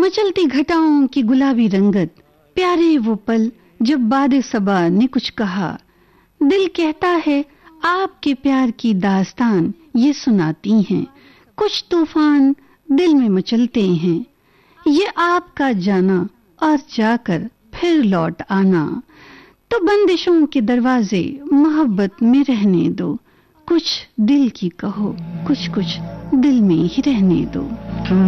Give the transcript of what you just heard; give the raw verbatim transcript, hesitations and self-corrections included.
मचलती घटाओं की गुलाबी रंगत, प्यारे वो पल जब बादे सबा ने कुछ कहा। दिल कहता है आपके प्यार की दास्तान ये सुनाती हैं, कुछ तूफान दिल में मचलते हैं। ये आपका जाना और जाकर फिर लौट आना, तो बंदिशों के दरवाजे मोहब्बत में रहने दो। कुछ दिल की कहो, कुछ कुछ दिल में ही रहने दो।